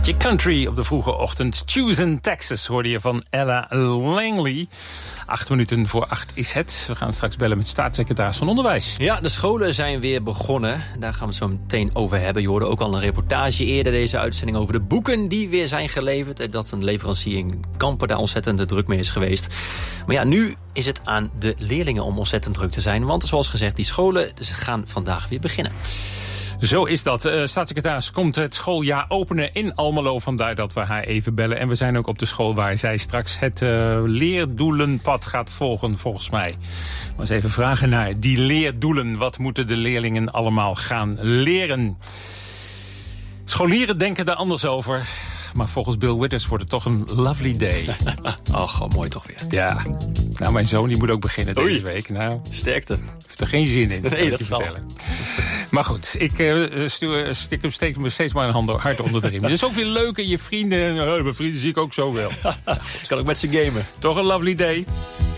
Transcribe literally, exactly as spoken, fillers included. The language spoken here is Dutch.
beetje country op de vroege ochtend. Choosing Texas hoorde je van Ella Langley. Acht minuten voor acht is het. We gaan straks bellen met staatssecretaris van Onderwijs. Ja, de scholen zijn weer begonnen. Daar gaan we het zo meteen over hebben. Je hoorde ook al een reportage eerder deze uitzending over de boeken die weer zijn geleverd. En dat een leverancier in Kampen daar ontzettend druk mee is geweest. Maar ja, nu is het aan de leerlingen om ontzettend druk te zijn. Want zoals gezegd, die scholen ze gaan vandaag weer beginnen. Zo is dat. Uh, staatssecretaris komt het schooljaar openen in Almelo. Vandaar dat we haar even bellen. En we zijn ook op de school waar zij straks het uh, leerdoelenpad gaat volgen, volgens mij. Maar eens even vragen naar die leerdoelen. Wat moeten de leerlingen allemaal gaan leren? Scholieren denken daar anders over. Maar volgens Bill Withers wordt het toch een lovely day. Ach, oh, mooi toch weer. Ja. Nou, mijn zoon die moet ook beginnen deze Oei. week. Nou, sterkte. Heeft er geen zin in. Nee, dat is wel. Maar goed, ik uh, stuur, stik hem, steek hem steeds maar een hand hard onder de riem. Het is ook weer leuk en je vrienden. Uh, mijn vrienden zie ik ook zo wel. Kan ook met ze gamen. Toch een lovely day.